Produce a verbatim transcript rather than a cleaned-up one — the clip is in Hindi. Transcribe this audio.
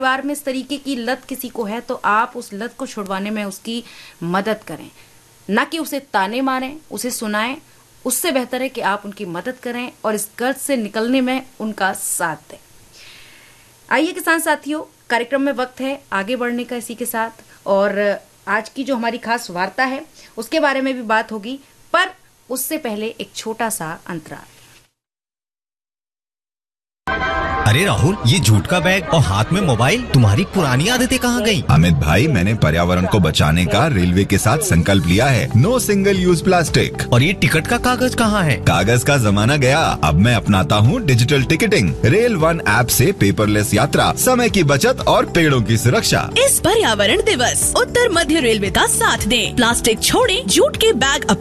परिवार में इस तरीके की लत किसी को है तो आप उस लत को छुड़वाने में उसकी मदद करें, ना कि उसे ताने मारें, उसे सुनाएं। उससे बेहतर है कि आप उनकी मदद करें और इस गर्त से निकलने में उनका साथ दें। आइए किसान साथियों, कार्यक्रम में वक्त है आगे बढ़ने का इसी के साथ, और आज की जो हमारी खास वार्ता है उसके बारे में भी बात होगी, पर उससे पहले एक छोटा सा अंतराल। अरे राहुल, ये जूट का बैग और हाथ में मोबाइल, तुम्हारी पुरानी आदतें कहाँ गई? अमित भाई, मैंने पर्यावरण को बचाने का रेलवे के साथ संकल्प लिया है। No single use plastic. और ये टिकट का कागज कहाँ है? कागज का जमाना गया, अब मैं अपनाता हूँ digital ticketing. Rail one app से पेपरलेस यात्रा, समय की बचत और पेड़ों की सुरक्षा। इस पर्यावरण दिवस उत्तर मध्य रेलवे का साथ दें। प्लास्टिक छोड़ें, जूट के बैग